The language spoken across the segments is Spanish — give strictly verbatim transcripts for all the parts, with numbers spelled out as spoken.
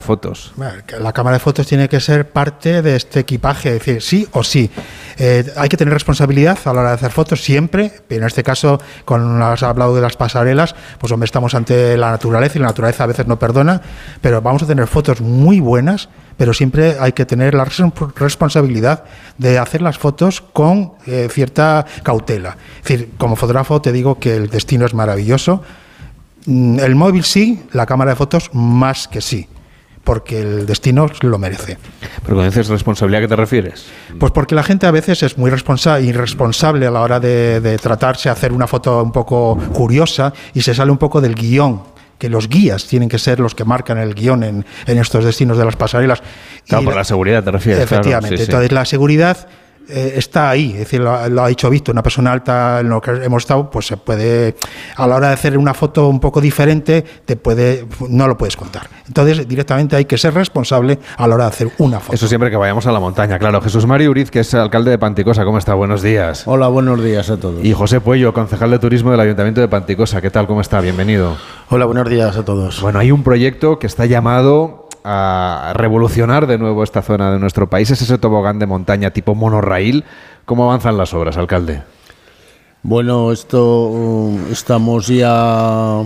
fotos. La cámara de fotos tiene que ser parte de este equipaje, es decir, sí o sí. Eh, hay que tener responsabilidad a la hora de hacer fotos siempre, pero en este caso, con has hablado de las pasarelas, pues hombre, estamos ante la naturaleza y la naturaleza a veces no perdona, pero vamos a tener fotos muy buenas, pero siempre hay que tener la responsabilidad de hacer las fotos con eh, cierta cautela. Es decir, como fotógrafo te digo que el destino es maravilloso. El móvil sí, la cámara de fotos más que sí, porque el destino lo merece. ¿Pero cuando dices responsabilidad, ¿a qué te refieres? Pues porque la gente a veces es muy responsa- irresponsable a la hora de, de tratarse de hacer una foto un poco curiosa y se sale un poco del guión, que los guías tienen que ser los que marcan el guión en, en estos destinos de las pasarelas. Claro, y por la, la seguridad te refieres. Efectivamente, claro, sí, entonces sí. la seguridad eh, está ahí, es decir, lo, lo ha dicho Víctor, una persona alta en lo que hemos estado, pues se puede, a la hora de hacer una foto un poco diferente, te puede, no lo puedes contar. Entonces, directamente hay que ser responsable a la hora de hacer una foto. Eso siempre que vayamos a la montaña, claro. Jesús Mario Uriz, que es alcalde de Panticosa, ¿cómo está? Buenos días. Hola, buenos días a todos. Y José Puello, concejal de turismo del Ayuntamiento de Panticosa, ¿qué tal? ¿Cómo está? Bienvenido. Hola, buenos días a todos. Bueno, hay un proyecto que está llamado a revolucionar de nuevo esta zona de nuestro país, es ese tobogán de montaña tipo monorraíl. ¿Cómo avanzan las obras, alcalde? Bueno, esto estamos ya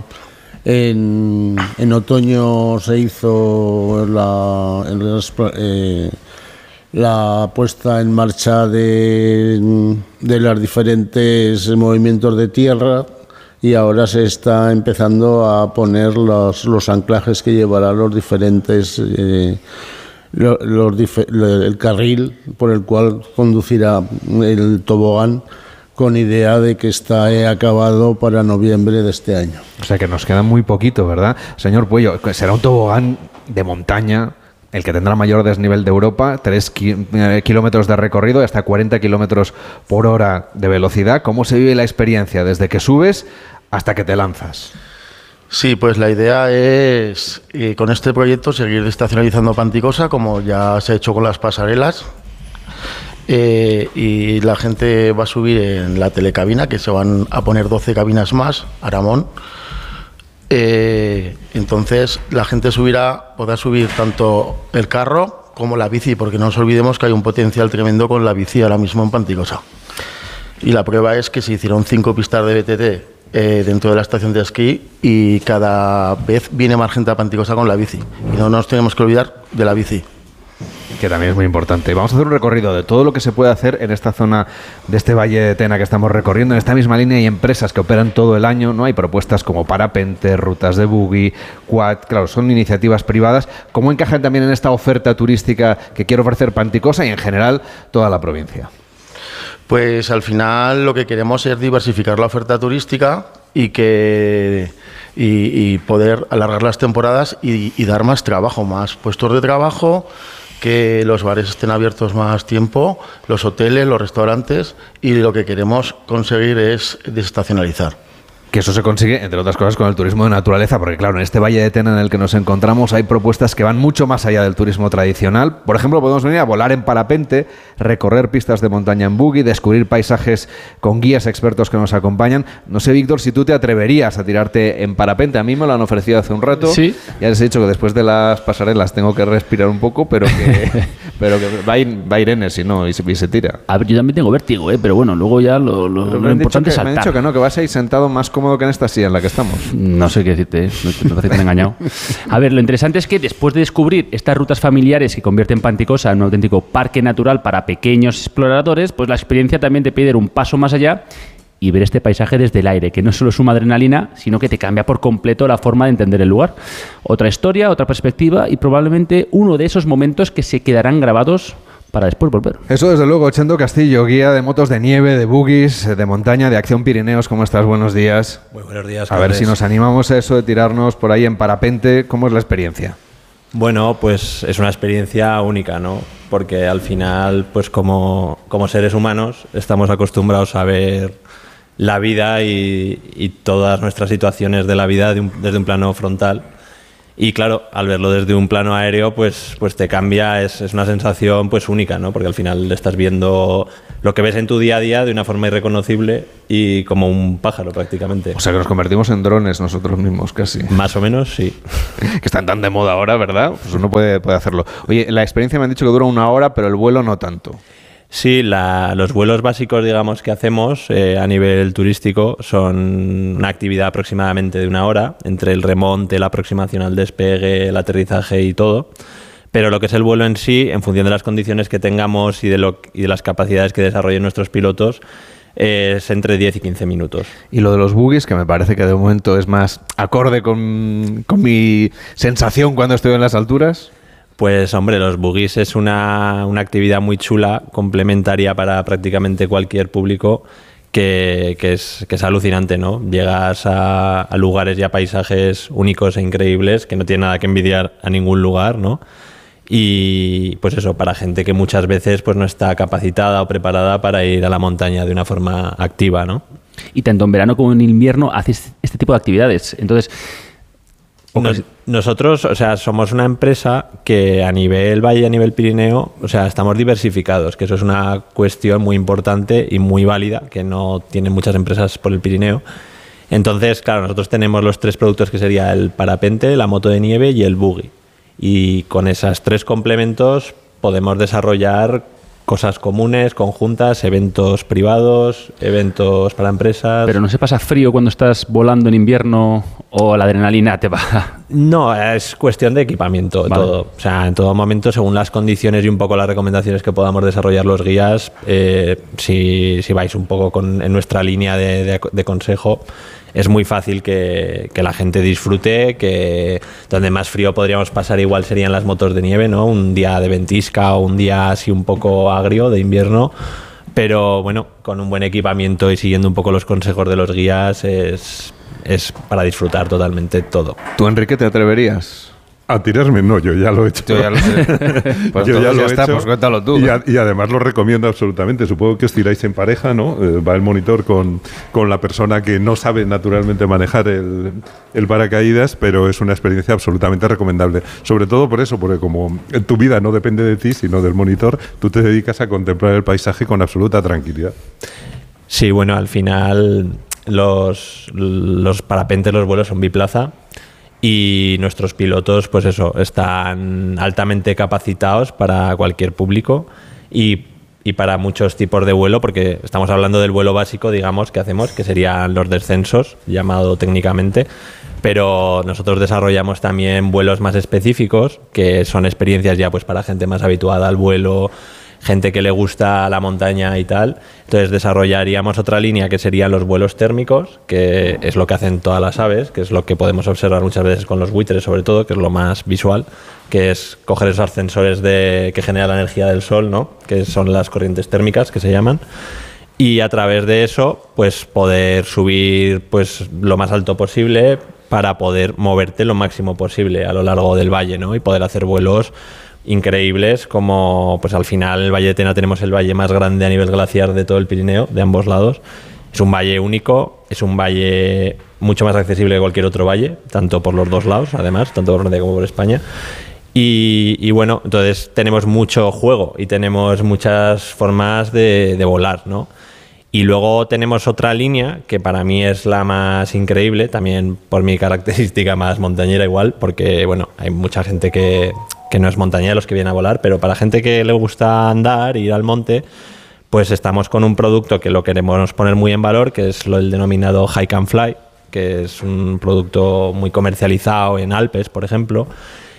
en, en otoño se hizo la, el, eh, la puesta en marcha de, de los diferentes movimientos de tierra y ahora se está empezando a poner los, los anclajes que llevarán los diferentes eh, Los, los, el carril por el cual conducirá el tobogán, con idea de que está acabado para noviembre de este año. O sea que nos queda muy poquito, ¿verdad? Señor Puello, será un tobogán de montaña, el que tendrá mayor desnivel de Europa, tres ki- kilómetros de recorrido y hasta cuarenta kilómetros por hora de velocidad. ¿Cómo se vive la experiencia desde que subes hasta que te lanzas? Sí, pues la idea es, eh, con este proyecto, seguir estacionalizando Panticosa, como ya se ha hecho con las pasarelas. Eh, y la gente va a subir en la telecabina, que se van a poner doce cabinas más, Aramón. Eh, entonces, la gente subirá, podrá subir tanto el carro como la bici, porque no nos olvidemos que hay un potencial tremendo con la bici ahora mismo en Panticosa. Y la prueba es que se hicieron cinco pistas de B T T Eh, dentro de la estación de esquí y cada vez viene más gente a Panticosa con la bici y no nos tenemos que olvidar de la bici, que también es muy importante. Vamos a hacer un recorrido de todo lo que se puede hacer en esta zona de este Valle de Tena que estamos recorriendo. En esta misma línea hay empresas que operan todo el año, ¿no? Hay propuestas como parapente, rutas de buggy, quad, claro, son iniciativas privadas. ¿Cómo encajan también en esta oferta turística que quiere ofrecer Panticosa y en general toda la provincia? Pues al final lo que queremos es diversificar la oferta turística y que y, y poder alargar las temporadas y, y dar más trabajo, más puestos de trabajo, que los bares estén abiertos más tiempo, los hoteles, los restaurantes, y lo que queremos conseguir es desestacionalizar. Que eso se consigue, entre otras cosas, con el turismo de naturaleza, porque claro, en este Valle de Tena en el que nos encontramos hay propuestas que van mucho más allá del turismo tradicional. Por ejemplo, podemos venir a volar en parapente, recorrer pistas de montaña en buggy, descubrir paisajes con guías expertos que nos acompañan. No sé, Víctor, si tú te atreverías a tirarte en parapente. A mí me lo han ofrecido hace un rato. Sí. Ya les he dicho que después de las pasarelas tengo que respirar un poco, pero que, pero que va, a ir, va Irene, si no, y se, y se tira. A ver, yo también tengo vértigo, ¿eh? Pero bueno, luego ya lo, lo, Pero lo me han importante dicho es que, me han saltar. dicho que no, que vas a ir sentado más cómodo que en esta silla en la que estamos. No sé qué decirte, ¿eh? Me parece que te han engañado. A ver, lo interesante es que después de descubrir estas rutas familiares que convierten Panticosa en un auténtico parque natural para pequeños exploradores, pues la experiencia también te pide ir un paso más allá y ver este paisaje desde el aire, que no solo suma adrenalina, sino que te cambia por completo la forma de entender el lugar. Otra historia, otra perspectiva y probablemente uno de esos momentos que se quedarán grabados para después volver. Eso desde luego. Chendo Castillo, guía de motos de nieve, de buggies, de montaña, de Acción Pirineos. ¿Cómo estás? Buenos días. Muy buenos días. A ver si nos animamos a eso de tirarnos por ahí en parapente. ¿Cómo es la experiencia? Bueno, pues es una experiencia única, ¿no? Porque al final, pues como, como seres humanos, estamos acostumbrados a ver la vida y, y todas nuestras situaciones de la vida de un, desde un plano frontal. Y claro, al verlo desde un plano aéreo, pues, pues te cambia, es, es una sensación pues única, ¿no? Porque al final estás viendo lo que ves en tu día a día de una forma irreconocible y como un pájaro prácticamente. O sea que nos convertimos en drones nosotros mismos casi. Más o menos, sí. Que están tan de moda ahora, ¿verdad? Pues uno puede, puede hacerlo. Oye, la experiencia me han dicho que dura una hora, pero el vuelo no tanto. Sí, la, los vuelos básicos, digamos, que hacemos eh, a nivel turístico son una actividad aproximadamente de una hora, entre el remonte, la aproximación al despegue, el aterrizaje y todo. Pero lo que es el vuelo en sí, en función de las condiciones que tengamos y de, lo, y de las capacidades que desarrollen nuestros pilotos, eh, es entre diez y quince minutos. Y lo de los buggies, que me parece que de momento es más acorde con, con mi sensación cuando estoy en las alturas. Pues hombre, los buggies es una, una actividad muy chula, complementaria para prácticamente cualquier público, que, que, es, que es alucinante, ¿no? Llegas a, a lugares y a paisajes únicos e increíbles que no tienen nada que envidiar a ningún lugar, ¿no? Y pues eso, para gente que muchas veces pues no está capacitada o preparada para ir a la montaña de una forma activa, ¿no? Y tanto en verano como en invierno haces este tipo de actividades. Entonces, Nos, nosotros, o sea, somos una empresa que a nivel Valle y a nivel Pirineo, o sea, estamos diversificados, que eso es una cuestión muy importante y muy válida, que no tienen muchas empresas por el Pirineo. Entonces, claro, nosotros tenemos los tres productos que sería el parapente, la moto de nieve y el buggy. Y con esos tres complementos podemos desarrollar cosas comunes, conjuntas, eventos privados, eventos para empresas. ¿Pero no se pasa frío cuando estás volando en invierno o la adrenalina te va? No, es cuestión de equipamiento, vale. Todo. O sea, en todo momento, según las condiciones y un poco las recomendaciones que podamos desarrollar los guías, eh, si, si vais un poco con, en nuestra línea de, de, de consejo, es muy fácil que, que la gente disfrute, que donde más frío podríamos pasar igual serían las motos de nieve, ¿no? Un día de ventisca o un día así un poco agrio de invierno, pero bueno, con un buen equipamiento y siguiendo un poco los consejos de los guías es, es para disfrutar totalmente todo. ¿Tú, Enrique, te atreverías? A tirarme, no, yo ya lo he hecho. Yo ya lo sé. Pues yo ya lo ya he está, hecho. Pues cuéntalo tú. Y, a, y además lo recomiendo absolutamente. Supongo que os tiráis en pareja, ¿no? Eh, va el monitor con, con la persona que no sabe naturalmente manejar el, el paracaídas, pero es una experiencia absolutamente recomendable. Sobre todo por eso, porque como tu vida no depende de ti, sino del monitor, tú te dedicas a contemplar el paisaje con absoluta tranquilidad. Sí, bueno, al final los, los parapentes, los vuelos son biplaza. Y nuestros pilotos, pues eso, están altamente capacitados para cualquier público y, y para muchos tipos de vuelo, porque estamos hablando del vuelo básico, digamos, que hacemos, que serían los descensos, llamado técnicamente, pero nosotros desarrollamos también vuelos más específicos, que son experiencias ya pues para gente más habituada al vuelo, gente que le gusta la montaña y tal. Entonces desarrollaríamos otra línea que serían los vuelos térmicos, que es lo que hacen todas las aves, que es lo que podemos observar muchas veces con los buitres sobre todo, que es lo más visual, que es coger esos ascensores de, que genera la energía del sol, ¿no? Que son las corrientes térmicas que se llaman, y a través de eso pues poder subir pues lo más alto posible para poder moverte lo máximo posible a lo largo del valle, ¿no? Y poder hacer vuelos increíbles, como pues al final el Valle de Tena tenemos el valle más grande a nivel glaciar de todo el Pirineo, de ambos lados. Es un valle único, es un valle mucho más accesible que cualquier otro valle, tanto por los dos lados, además, tanto por Norte como por España. Y, y bueno, entonces tenemos mucho juego y tenemos muchas formas de, de volar, ¿no? Y luego tenemos otra línea que para mí es la más increíble, también por mi característica más montañera igual, porque bueno, hay mucha gente que, que no es montañera los que vienen a volar, pero para gente que le gusta andar, ir al monte, pues estamos con un producto que lo queremos poner muy en valor, que es lo el denominado Hike and Fly, que es un producto muy comercializado en Alpes, por ejemplo.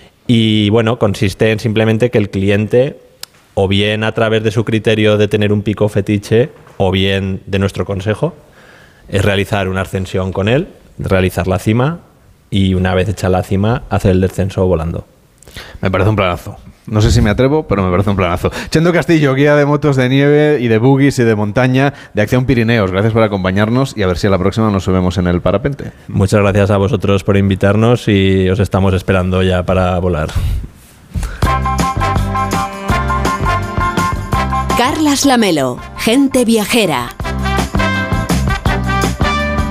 Y bueno, consiste en simplemente que el cliente, o bien a través de su criterio de tener un pico fetiche, o bien de nuestro consejo, es realizar una ascensión con él, realizar la cima y una vez hecha la cima, hacer el descenso volando. Me parece un planazo. No sé si me atrevo, pero me parece un planazo. Chendo Castillo, guía de motos de nieve y de buggies y de montaña de Acción Pirineos. Gracias por acompañarnos y a ver si a la próxima nos subimos en el parapente. Muchas gracias a vosotros por invitarnos y os estamos esperando ya para volar. Carlas Lamelo, gente viajera.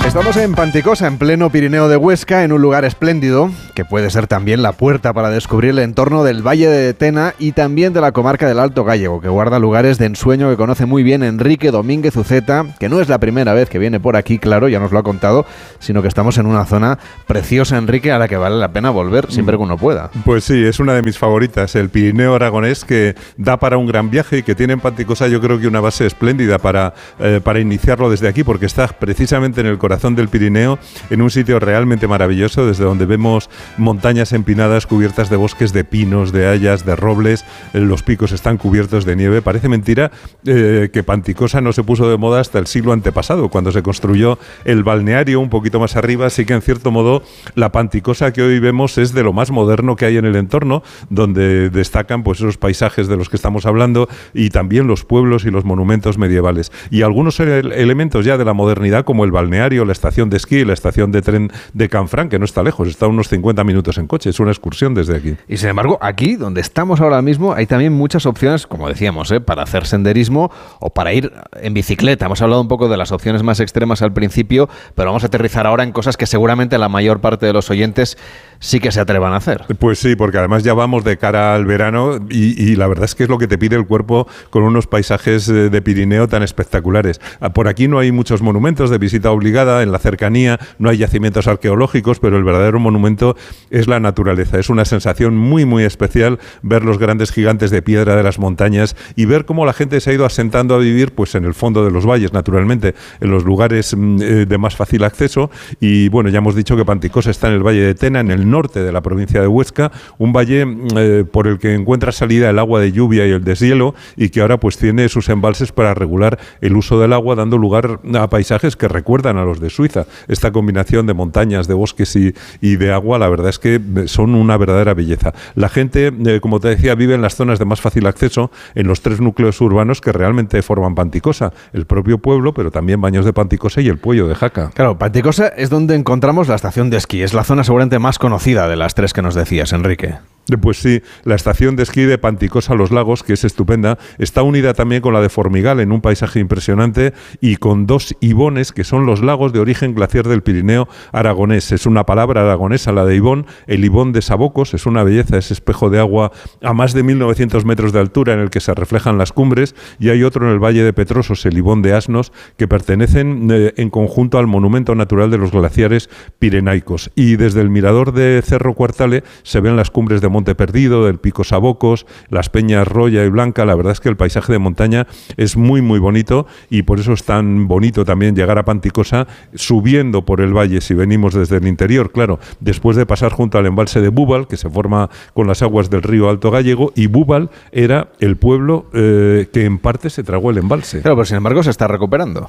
Estamos en Panticosa, en pleno Pirineo de Huesca, en un lugar espléndido, que puede ser también la puerta para descubrir el entorno del Valle de Tena y también de la comarca del Alto Gállego, que guarda lugares de ensueño que conoce muy bien Enrique Domínguez Uceta, que no es la primera vez que viene por aquí, claro, ya nos lo ha contado, sino que estamos en una zona preciosa, Enrique, a la que vale la pena volver siempre que uno pueda. Pues sí, es una de mis favoritas, el Pirineo aragonés, que da para un gran viaje y que tiene en Panticosa yo creo que una base espléndida para, eh, para iniciarlo desde aquí, porque está precisamente en el corazón del Pirineo, en un sitio realmente maravilloso, desde donde vemos montañas empinadas cubiertas de bosques de pinos, de hayas, de robles, eh, los picos están cubiertos de nieve. Parece mentira eh, que Panticosa no se puso de moda hasta el siglo antepasado, cuando se construyó el balneario un poquito más arriba, así que en cierto modo la Panticosa que hoy vemos es de lo más moderno que hay en el entorno, donde destacan pues esos paisajes de los que estamos hablando y también los pueblos y los monumentos medievales. Y algunos ele- elementos ya de la modernidad, como el balneario, la estación de esquí, la estación de tren de Canfranc, que no está lejos, está a unos cincuenta minutos en coche, es una excursión desde aquí. Y sin embargo, aquí, donde estamos ahora mismo, hay también muchas opciones, como decíamos, ¿eh? para hacer senderismo o para ir en bicicleta. Hemos hablado un poco de las opciones más extremas al principio, pero vamos a aterrizar ahora en cosas que seguramente la mayor parte de los oyentes sí que se atrevan a hacer. Pues sí, porque además ya vamos de cara al verano y, y la verdad es que es lo que te pide el cuerpo con unos paisajes de Pirineo tan espectaculares. Por aquí no hay muchos monumentos de visita obligada, en la cercanía no hay yacimientos arqueológicos, pero el verdadero monumento es la naturaleza. Es una sensación muy, muy especial ver los grandes gigantes de piedra de las montañas y ver cómo la gente se ha ido asentando a vivir pues en el fondo de los valles, naturalmente, en los lugares eh, de más fácil acceso. Y bueno, ya hemos dicho que Panticosa está en el Valle de Tena, en el norte de la provincia de Huesca, un valle eh, por el que encuentra salida el agua de lluvia y el deshielo y que ahora pues tiene sus embalses para regular el uso del agua, dando lugar a paisajes que recuerdan a los de Suiza. Esta combinación de montañas, de bosques y, y de agua, la verdad es que son una verdadera belleza. La gente, eh, como te decía, vive en las zonas de más fácil acceso, en los tres núcleos urbanos que realmente forman Panticosa, el propio pueblo, pero también Baños de Panticosa y el Puello de Jaca. Claro, Panticosa es donde encontramos la estación de esquí, es la zona seguramente más conocida de las tres que nos decías, Enrique. Pues sí, la estación de esquí de Panticosa Los Lagos, que es estupenda, está unida también con la de Formigal en un paisaje impresionante y con dos ibones que son los lagos de origen glaciar del Pirineo aragonés. Es una palabra aragonesa la de ibón, el ibón de Sabocos, es una belleza, ese espejo de agua a más de mil novecientos metros de altura en el que se reflejan las cumbres, y hay otro en el Valle de Petrosos, el ibón de Asnos, que pertenecen eh, en conjunto al monumento natural de los glaciares pirenaicos. Y desde el mirador de Cerro Cuartale se ven las cumbres de Monte Perdido, del Pico Sabocos, las Peñas Roya y Blanca. La verdad es que el paisaje de montaña es muy muy bonito y por eso es tan bonito también llegar a Panticosa subiendo por el valle si venimos desde el interior, claro, después de pasar junto al embalse de Búbal, que se forma con las aguas del río Alto Gállego, y Búbal era el pueblo eh, que en parte se tragó el embalse. Claro, pero sin embargo se está recuperando.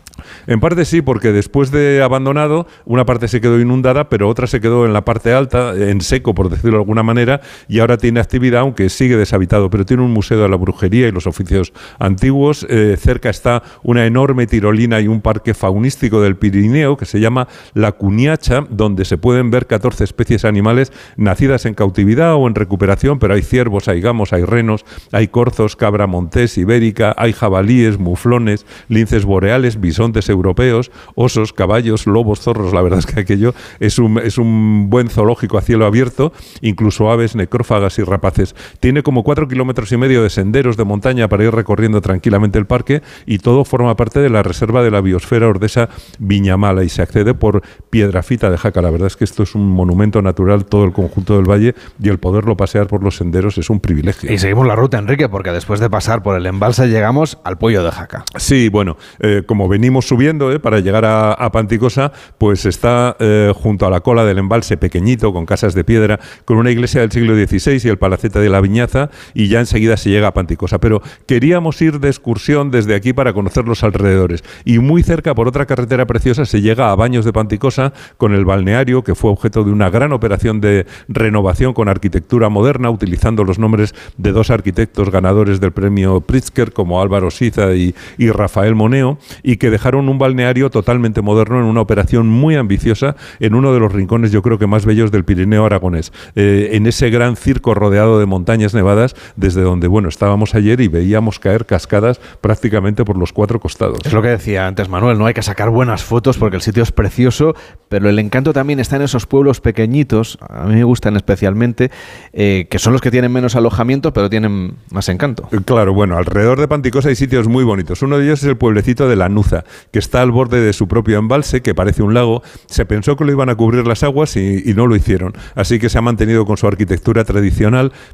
En parte sí, porque después de abandonado, una parte se quedó inundada, pero otra se quedó en la parte alta, en seco, por decirlo de alguna manera, y ahora tiene actividad, aunque sigue deshabitado, pero tiene un museo de la brujería y los oficios antiguos. Eh, cerca está una enorme tirolina y un parque faunístico del Pirineo que se llama La Cuniacha, donde se pueden ver catorce especies animales nacidas en cautividad o en recuperación, pero hay ciervos, hay gamos, hay renos, hay corzos, cabra montés, ibérica, hay jabalíes, muflones, linces boreales, bisontes europeos, osos, caballos, lobos, zorros. La verdad es que aquello es un, es un buen zoológico a cielo abierto, incluso aves, necrófagas y rapaces. Tiene como cuatro kilómetros y medio de senderos de montaña para ir recorriendo tranquilamente el parque, y todo forma parte de la reserva de la biosfera ordesa Viñamala, y se accede por Piedrafita de Jaca. La verdad es que esto es un monumento natural, todo el conjunto del valle, y el poderlo pasear por los senderos es un privilegio. Y seguimos la ruta, Enrique, porque después de pasar por el embalse llegamos al Puello de Jaca. Sí, bueno, eh, como venimos subiendo eh, para llegar a, a Panticosa, pues está eh, junto a la cola del embalse, pequeñito, con casas de piedra, con una iglesia del siglo dieciséis y el palacete de la Viñaza, y ya enseguida se llega a Panticosa. Pero queríamos ir de excursión desde aquí para conocer los alrededores, y muy cerca, por otra carretera preciosa, se llega a Baños de Panticosa, con el balneario que fue objeto de una gran operación de renovación con arquitectura moderna, utilizando los nombres de dos arquitectos ganadores del premio Pritzker, como Álvaro Siza y, y Rafael Moneo, y que dejaron dejaron un balneario totalmente moderno en una operación muy ambiciosa en uno de los rincones, yo creo que más bellos del Pirineo aragonés, eh, en ese gran circo rodeado de montañas nevadas, desde donde, bueno, estábamos ayer y veíamos caer cascadas prácticamente por los cuatro costados. Es lo que decía antes Manuel, no hay que sacar buenas fotos porque el sitio es precioso, pero el encanto también está en esos pueblos pequeñitos, a mí me gustan especialmente, eh, que son los que tienen menos alojamiento, pero tienen más encanto. Claro, bueno, alrededor de Panticosa hay sitios muy bonitos. Uno de ellos es el pueblecito de La Nuza, que está al borde de su propio embalse, que parece un lago. Se pensó que lo iban a cubrir las aguas y, y no lo hicieron. Así que se ha mantenido con su arquitectura tradicional,